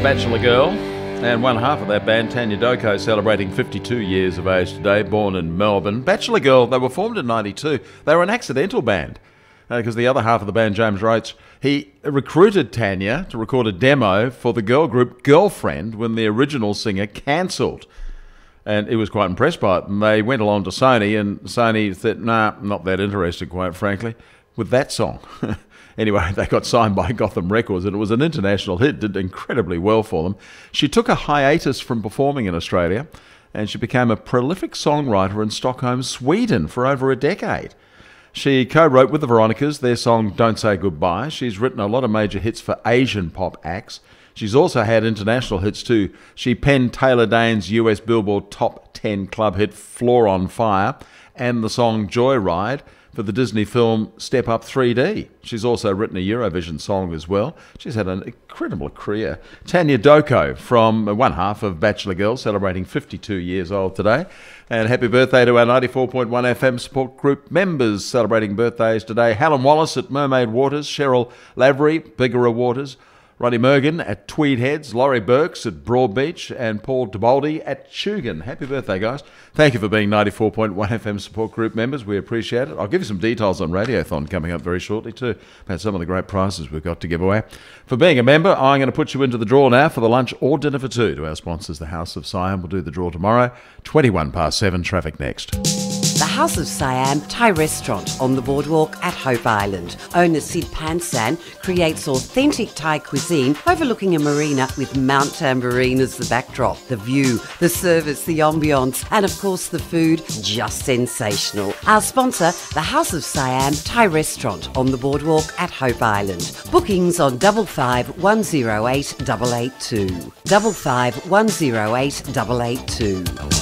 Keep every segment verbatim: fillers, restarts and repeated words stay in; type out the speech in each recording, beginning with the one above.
Bachelor Girl, and one half of that band, Tanya Doko, celebrating fifty-two years of age today, born in Melbourne. Bachelor Girl, they were formed in ninety-two. They were an accidental band, because uh, the other half of the band, James Roach, he recruited Tanya to record a demo for the girl group Girlfriend when the original singer cancelled. And he was quite impressed by it. And they went along to Sony, and Sony said, nah, not that interested, quite frankly, with that song. Anyway, they got signed by Gotham Records, and it was an international hit, did incredibly well for them. She took a hiatus from performing in Australia, and she became a prolific songwriter in Stockholm, Sweden, for over a decade. She co-wrote with the Veronicas their song Don't Say Goodbye. She's written a lot of major hits for Asian pop acts. She's also had international hits too. She penned Taylor Dayne's U S Billboard Top ten club hit Floor on Fire and the song Joyride for the Disney film Step Up three D. She's also written a Eurovision song as well. She's had an incredible career. Tanya Doko, from one half of Bachelor Girl, celebrating fifty-two years old today. And happy birthday to our ninety-four point one F M support group members celebrating birthdays today. Helen Wallace at Mermaid Waters, Cheryl Lavery, Biggera Waters, Ronnie Mergen at Tweed Heads, Laurie Burks at Broadbeach, and Paul Debaldi at Tugan. Happy birthday, guys. Thank you for being ninety-four point one F M support group members. We appreciate it. I'll give you some details on Radiothon coming up very shortly too, about some of the great prizes we've got to give away. For being a member, I'm going to put you into the draw now for the lunch or dinner for two to our sponsors, the House of Siam. We'll do the draw tomorrow, twenty-one past seven, traffic next. The House of Siam Thai restaurant on the boardwalk at Hope Island. Owner Sid Pansan creates authentic Thai cuisine overlooking a marina with Mount Tambourine as the backdrop. The view, the service, the ambience, and of course the food, just sensational. Our sponsor, the House of Siam Thai restaurant on the boardwalk at Hope Island. Bookings on double five one zero eight double eight two. Double five one zero eight double eight two.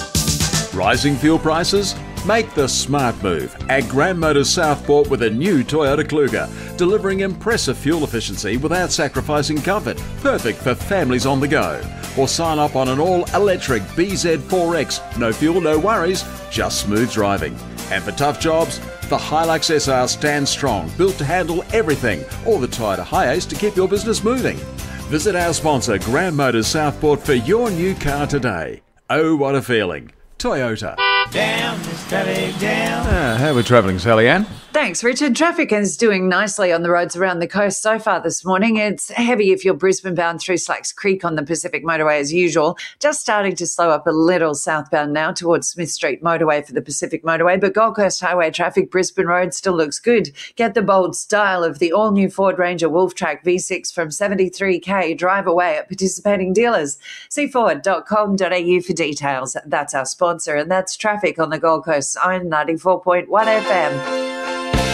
Rising fuel prices? Make the smart move at Grand Motors Southport with a new Toyota Kluger, delivering impressive fuel efficiency without sacrificing comfort, perfect for families on the go. Or sign up on an all-electric B Z four X, no fuel, no worries, just smooth driving. And for tough jobs, the Hilux S R stands strong, built to handle everything, or the Toyota Hiace to keep your business moving. Visit our sponsor, Grand Motors Southport, for your new car today. Oh, what a feeling. Toyota. Down, Miss traffic, down. Uh, how are we travelling, Sally Ann? Thanks, Richard. Traffic is doing nicely on the roads around the coast so far this morning. It's heavy if you're Brisbane bound through Slacks Creek on the Pacific Motorway as usual. Just starting to slow up a little southbound now towards Smith Street Motorway for the Pacific Motorway. But Gold Coast Highway traffic, Brisbane Road still looks good. Get the bold style of the all-new Ford Ranger Wolf Track V six from seventy-three K. Drive away at participating dealers. see ford dot com dot a u for details. That's our sponsor, and that's traffic on the Gold Coast. I'm ninety-four point one F M.